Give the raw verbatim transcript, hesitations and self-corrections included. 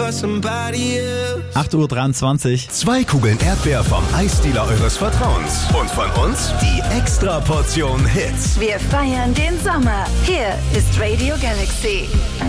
acht Uhr dreiundzwanzig. Zwei Kugeln Erdbeer vom Eisdealer eures Vertrauens. Und von uns die Extra-Portion Hits. Wir feiern den Sommer. Hier ist Radio Galaxy.